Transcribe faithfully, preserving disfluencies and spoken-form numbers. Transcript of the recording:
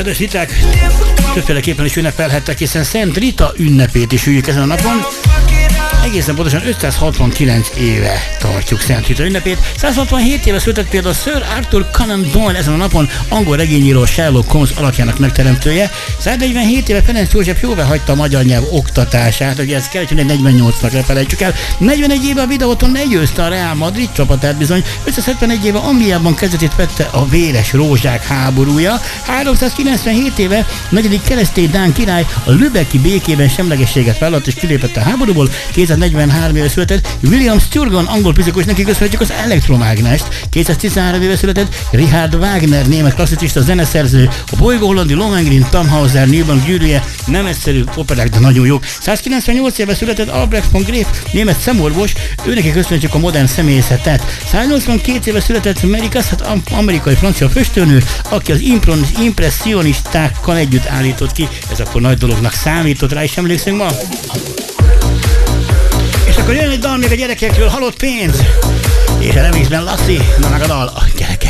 Kedves Riták, többféleképpen is ünnepelhettek, hiszen Szent Rita ünnepét is üljük ezen a napon. Egészen pontosan ötszázhatvankilenc éve tartjuk Szent Rita ünnepét. száz hatvanhét éve született például Sir Arthur Conan Doyle ezen a napon, angol regényíró, Sherlock Holmes alakjának megteremtője. száz negyvenhét éve Ferenc József jóvá hagyta a magyar nyelv oktatását, ugye ez kell, hogy negyvennyolcnak lefelejtsük el. negyvenegy éve a videóton legyőzte a Real Madrid csapatát bizony, ötszázhetvenegy éve Angliában kezdetét vette a véres rózsák háborúja. háromszázkilencvenhét éve negyedik keresztény dán király a lübecki békében semlegességet vállalt és kilépett a háborúból. kétszáznegyvenhárom éve született William Sturgeon, angol fizikus, neki köszönhetjük az elektromágnest. kétszáztizenhárom éve született Richard Wagner, német klasszicista, zeneszerző, a bolygó hollandi Lohengrin, Tannhauser, Newman gyűrűje, nem egyszerű operák, de nagyon jók. százkilencvennyolc éve született Albrecht von Graef, német szemorvos, őneki köszönhetjük a modern személyezetet. száznyolcvankét éve született Mary Cassatt, amerikai francia festőnő, aki az impresssionistákkal együtt állított ki, ez akkor nagy dolognak számított, rá is emlékszünk ma. És akkor jön egy dal még a gyerekekről, Halott pénz, és a remixben Lassi, na meg a dal, a gyerek.